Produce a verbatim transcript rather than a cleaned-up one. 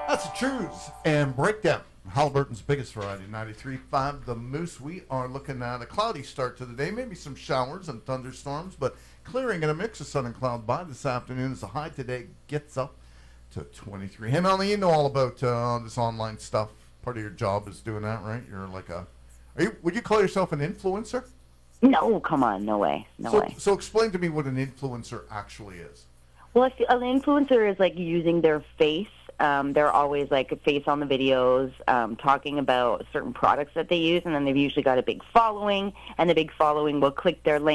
That's the truths and breakdown. Halliburton's biggest variety, ninety-three point five The Moose. We are looking at a cloudy start to the day, maybe some showers and thunderstorms, but clearing and a mix of sun and cloud by this afternoon as the high today gets up to twenty-three. Hey, Melanie, you know all about uh, this online stuff. Part of your job is doing that, right? You're like a, are you, would you call yourself an influencer? No, come on, no way, no so, way. So explain to me what an influencer actually is. Well, if an influencer is like using their face. Um, they're always like a face on the videos, um, talking about certain products that they use, and then they've usually got a big following, and the big following will click their link.